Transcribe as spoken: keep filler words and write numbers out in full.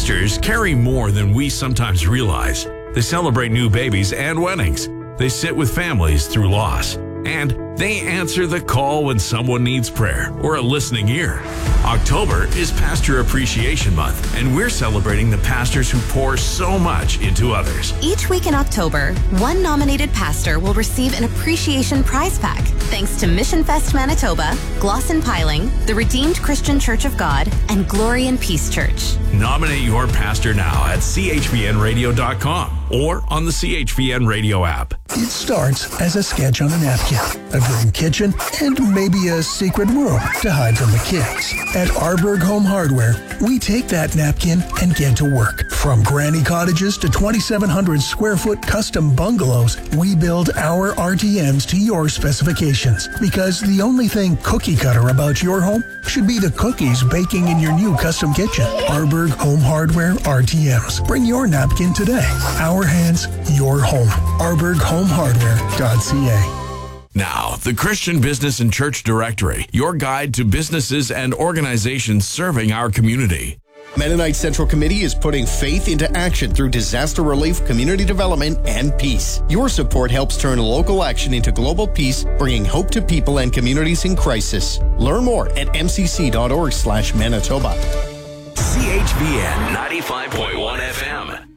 Pastors carry more than we sometimes realize. They celebrate new babies and weddings. They sit with families through loss. And they answer the call when someone needs prayer or a listening ear. October is Pastor Appreciation Month, and we're celebrating the pastors who pour so much into others. Each week in October, one nominated pastor will receive an appreciation prize pack thanks to Mission Fest Manitoba, Glosson Piling, the Redeemed Christian Church of God, and Glory and Peace Church. Nominate your pastor now at c h v n radio dot com or on the C H V N Radio app. It starts as a sketch on a napkin, a green kitchen, and maybe a secret room to hide from the kids. At Arberg Home Hardware, we take that napkin and get to work. From granny cottages to twenty-seven hundred square foot custom bungalows, we build our R T Ms to your specifications. Because the only thing cookie cutter about your home should be the cookies baking in your new custom kitchen. Arberg Home Hardware R T Ms. Bring your napkin today. Our hands, your home. arberg home hardware dot c a. Now, the Christian Business and Church Directory, your guide to businesses and organizations serving our community. Mennonite Central Committee is putting faith into action through disaster relief, community development, and peace. Your support helps turn local action into global peace, bringing hope to people and communities in crisis. Learn more at m c c dot org slash Manitoba. C H V N ninety-five point one F M.